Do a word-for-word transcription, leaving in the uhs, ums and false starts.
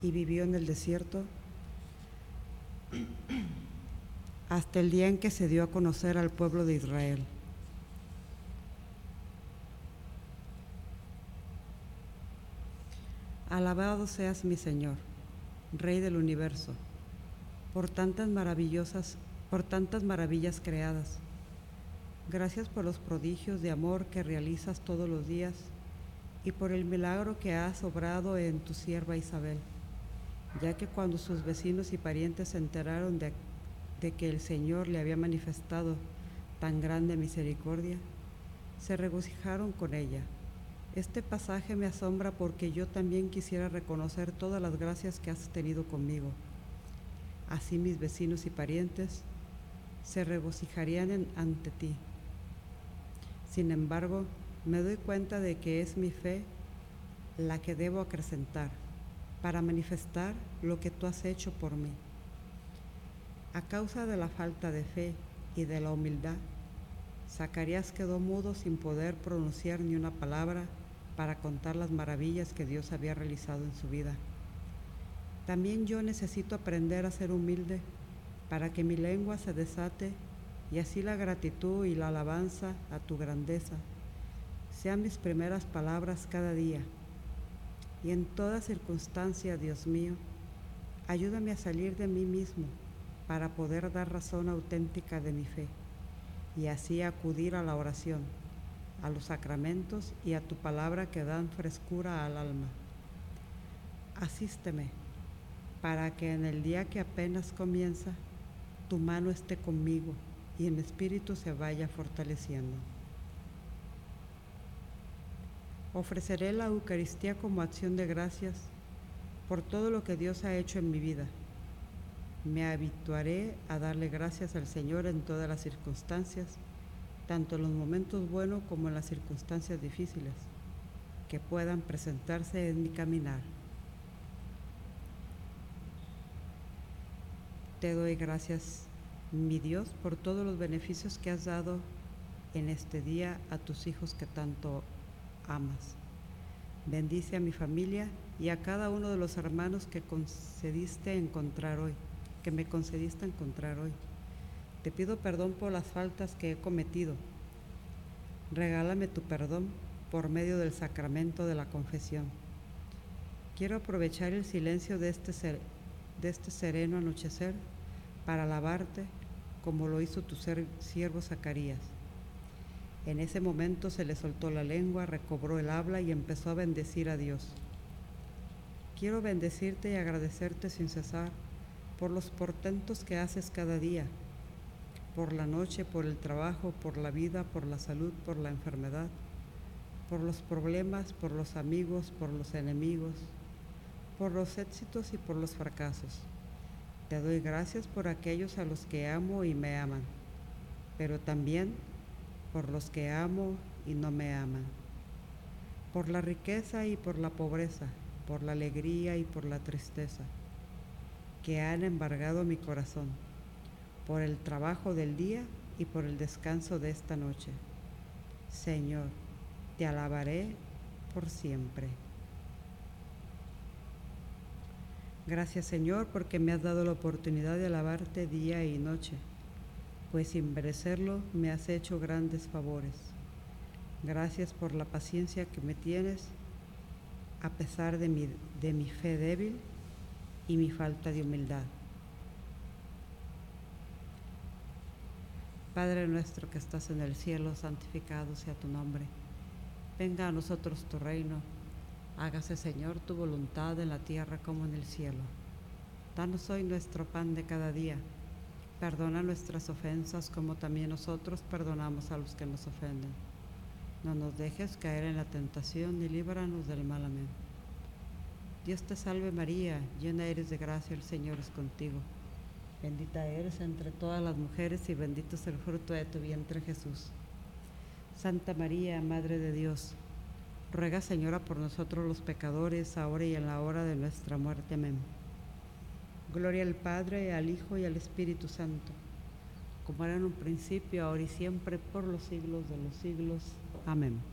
y vivió en el desierto hasta el día en que se dio a conocer al pueblo de Israel. Alabado seas mi Señor, Rey del universo, por tantas maravillosas, por tantas maravillas creadas. Gracias por los prodigios de amor que realizas todos los días y por el milagro que has obrado en tu sierva Isabel, ya que cuando sus vecinos y parientes se enteraron de, de que el Señor le había manifestado tan grande misericordia, se regocijaron con ella. Este pasaje me asombra porque yo también quisiera reconocer todas las gracias que has tenido conmigo. Así mis vecinos y parientes se regocijarían en, ante ti. Sin embargo, me doy cuenta de que es mi fe la que debo acrecentar para manifestar lo que tú has hecho por mí. A causa de la falta de fe y de la humildad, Zacarías quedó mudo sin poder pronunciar ni una palabra para contar las maravillas que Dios había realizado en su vida. También yo necesito aprender a ser humilde para que mi lengua se desate y así la gratitud y la alabanza a tu grandeza sean mis primeras palabras cada día. Y en toda circunstancia, Dios mío, ayúdame a salir de mí mismo para poder dar razón auténtica de mi fe y así acudir a la oración, a los sacramentos y a tu palabra que dan frescura al alma. Asísteme para que en el día que apenas comienza, tu mano esté conmigo y mi espíritu se vaya fortaleciendo. Ofreceré la Eucaristía como acción de gracias por todo lo que Dios ha hecho en mi vida. Me habituaré a darle gracias al Señor en todas las circunstancias, tanto en los momentos buenos como en las circunstancias difíciles que puedan presentarse en mi caminar. Te doy gracias, mi Dios, por todos los beneficios que has dado en este día a tus hijos que tanto amas. Bendice a mi familia y a cada uno de los hermanos que concediste encontrar hoy, que me concediste encontrar hoy. Te pido perdón por las faltas que he cometido. Regálame tu perdón por medio del sacramento de la confesión. Quiero aprovechar el silencio de este, ser, de este sereno anochecer para alabarte como lo hizo tu ser, siervo Zacarías. En ese momento se le soltó la lengua, recobró el habla y empezó a bendecir a Dios. Quiero bendecirte y agradecerte sin cesar por los portentos que haces cada día, por la noche, por el trabajo, por la vida, por la salud, por la enfermedad, por los problemas, por los amigos, por los enemigos, por los éxitos y por los fracasos. Te doy gracias por aquellos a los que amo y me aman, pero también por los que amo y no me aman, por la riqueza y por la pobreza, por la alegría y por la tristeza, que han embargado mi corazón, por el trabajo del día y por el descanso de esta noche. Señor, te alabaré por siempre. Gracias, Señor, porque me has dado la oportunidad de alabarte día y noche, pues sin merecerlo me has hecho grandes favores. Gracias por la paciencia que me tienes a pesar de mi, de mi fe débil y mi falta de humildad. Padre nuestro que estás en el cielo, santificado sea tu nombre. Venga a nosotros tu reino. Hágase, Señor, tu voluntad en la tierra como en el cielo. Danos hoy nuestro pan de cada día. Perdona nuestras ofensas como también nosotros perdonamos a los que nos ofenden. No nos dejes caer en la tentación y líbranos del mal. Amén. Dios te salve María, llena eres de gracia, el Señor es contigo. Bendita eres entre todas las mujeres y bendito es el fruto de tu vientre, Jesús. Santa María, Madre de Dios, ruega, Señora, por nosotros los pecadores, ahora y en la hora de nuestra muerte. Amén. Gloria al Padre, al Hijo y al Espíritu Santo, como era en un principio, ahora y siempre, por los siglos de los siglos. Amén.